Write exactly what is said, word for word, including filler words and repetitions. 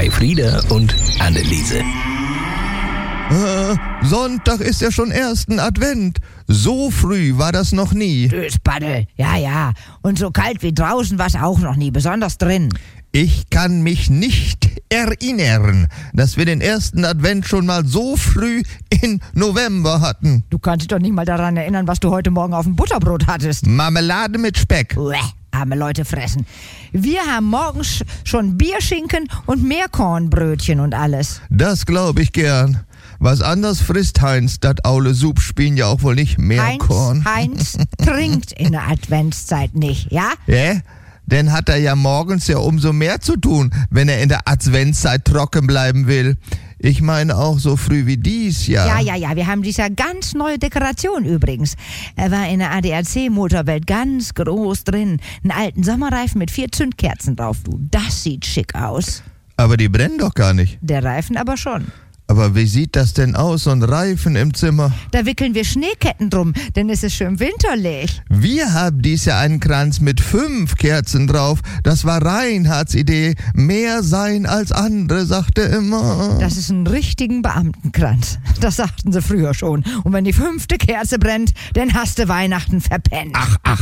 bei Frieda und Anneliese. Äh, Sonntag ist ja schon ersten Advent. So früh war das noch nie. Dösbaddel, ja, ja. Und so kalt wie draußen war es auch noch nie, besonders drin. Ich kann mich nicht erinnern, dass wir den ersten Advent schon mal so früh in November hatten. Du kannst dich doch nicht mal daran erinnern, was du heute Morgen auf dem Butterbrot hattest. Marmelade mit Speck. Uäh, arme Leute fressen. Wir haben morgens schon Bierschinken und Meerkornbrötchen und alles. Das glaube ich gern. Was anders frisst Heinz, dat aule Sub spielen ja auch wohl nicht Meerkorn. Heinz, Heinz trinkt in der Adventszeit nicht, ja? Ja? Denn hat er ja morgens ja umso mehr zu tun, wenn er in der Adventszeit trocken bleiben will. Ich meine auch so früh wie dies Jahr. Ja, ja, ja, wir haben diese ganz neue Dekoration übrigens. Er war in der A D A C-Motorwelt ganz groß drin. Einen alten Sommerreifen mit vier Zündkerzen drauf, du. Das sieht schick aus. Aber die brennen doch gar nicht. Der Reifen aber schon. Aber wie sieht das denn aus, so ein Reifen im Zimmer? Da wickeln wir Schneeketten drum, denn es ist schön winterlich. Wir haben dies Jahr einen Kranz mit fünf Kerzen drauf. Das war Reinhards Idee. Mehr sein als andere, sagte er immer. Das ist ein richtigen Beamtenkranz. Das sagten sie früher schon. Und wenn die fünfte Kerze brennt, dann hast du Weihnachten verpennt. Ach, ach,